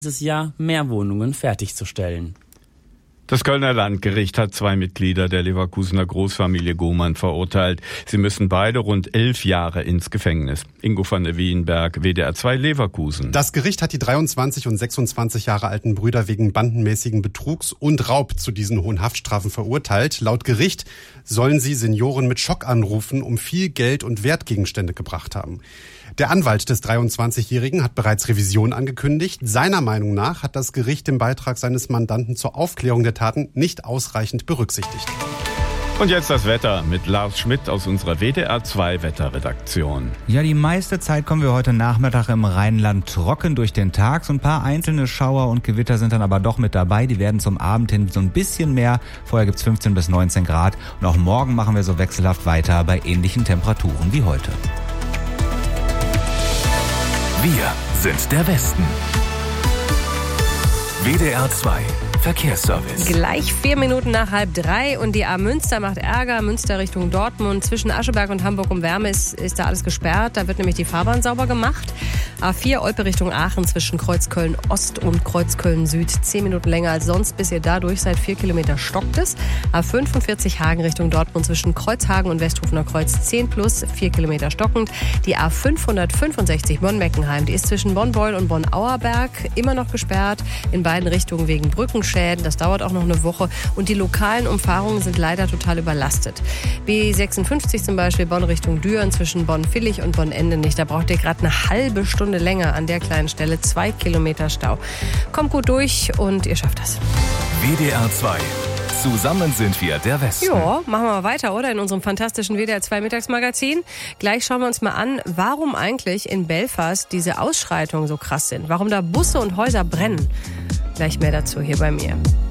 dieses Jahr mehr Wohnungen fertigzustellen. Das Kölner Landgericht hat 2 Mitglieder der Leverkusener Großfamilie Gohmann verurteilt. Sie müssen beide rund 11 Jahre ins Gefängnis. Ingo van der Wienberg, WDR 2 Leverkusen. Das Gericht hat die 23 und 26 Jahre alten Brüder wegen bandenmäßigen Betrugs und Raub zu diesen hohen Haftstrafen verurteilt. Laut Gericht sollen sie Senioren mit Schockanrufen um viel Geld und Wertgegenstände gebracht haben. Der Anwalt des 23-Jährigen hat bereits Revision angekündigt. Seiner Meinung nach hat das Gericht den Beitrag seines Mandanten zur Aufklärung der Taten nicht ausreichend berücksichtigt. Und jetzt das Wetter mit Lars Schmidt aus unserer WDR 2 Wetterredaktion. Ja, die meiste Zeit kommen wir heute Nachmittag im Rheinland trocken durch den Tag. So ein paar einzelne Schauer und Gewitter sind dann aber doch mit dabei. Die werden zum Abend hin so ein bisschen mehr. Vorher gibt's 15 bis 19 Grad. Und auch morgen machen wir so wechselhaft weiter bei ähnlichen Temperaturen wie heute. Wir sind der Westen. WDR 2 Verkehrsservice. Gleich 4 Minuten nach 2:30 und die A Münster macht Ärger. Münster Richtung Dortmund. Zwischen Ascheberg und Hamburg um Wärme ist da alles gesperrt. Da wird nämlich die Fahrbahn sauber gemacht. A4 Olpe Richtung Aachen zwischen Kreuzköln Ost und Kreuzköln Süd. 10 Minuten länger als sonst, bis ihr da durch seid. 4 Kilometer stockt es. A45 Hagen Richtung Dortmund zwischen Kreuzhagen und Westhofener Kreuz 10 plus, 4 Kilometer stockend. Die A565 Bonn-Meckenheim, die ist zwischen Bonn-Beul und Bonn-Auerberg immer noch gesperrt. In beiden Richtungen wegen Brückenschäden. Das dauert auch noch eine Woche. Und die lokalen Umfahrungen sind leider total überlastet. B56 zum Beispiel Bonn Richtung Düren zwischen Bonn-Villig und Bonn-Endenich. Da braucht ihr gerade eine halbe Stunde länger an der kleinen Stelle. 2 Kilometer Stau. Kommt gut durch und ihr schafft das. WDR 2. Zusammen sind wir der Westen. Ja, machen wir mal weiter, oder? In unserem fantastischen WDR 2 Mittagsmagazin. Gleich schauen wir uns mal an, warum eigentlich in Belfast diese Ausschreitungen so krass sind. Warum da Busse und Häuser brennen. Gleich mehr dazu hier bei mir.